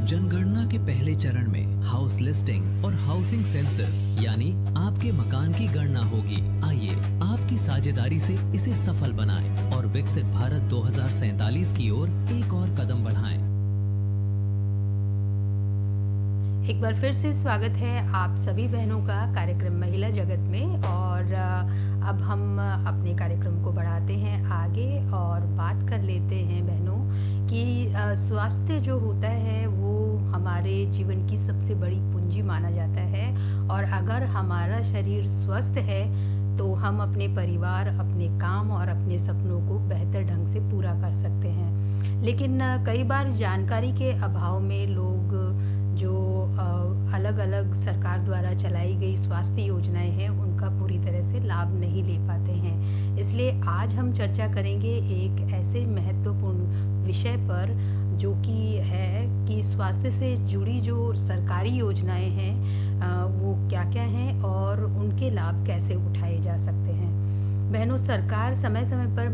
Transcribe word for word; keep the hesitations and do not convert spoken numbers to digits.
जनगणना के पहले चरण में हाउस लिस्टिंग और हाउसिंग सेंसस यानी आपके मकान की गणना होगी। आइए आपकी साझेदारी से इसे सफल बनाएं और विकसित भारत दो हज़ार सैंतालीस की ओर एक और कदम बढ़ाएं। एक बार फिर से स्वागत है आप सभी बहनों का कार्यक्रम महिला जगत में। और अब हम अपने कार्यक्रम को बढ़ाते हैं आगे और बात कर लेते हैं बहनों कि स्वास्थ्य जो होता है वो हमारे जीवन की सबसे बड़ी पूंजी माना जाता है। और अगर हमारा शरीर स्वस्थ है तो हम अपने परिवार, अपने काम और अपने सपनों को बेहतर ढंग से पूरा कर सकते हैं। लेकिन कई बार जानकारी के अभाव में लोग जो अलग अलग सरकार द्वारा चलाई गई स्वास्थ्य योजनाएं हैं उनका पूरी तरह से लाभ नहीं ले पाते हैं। इसलिए आज हम चर्चा करेंगे एक ऐसे महत्वपूर्ण विषय पर जो कि है कि स्वास्थ्य से जुड़ी जो सरकारी योजनाएं हैं वो क्या क्या हैं और उनके लाभ कैसे उठाए जा सकते हैं। बहनों, सरकार समय समय पर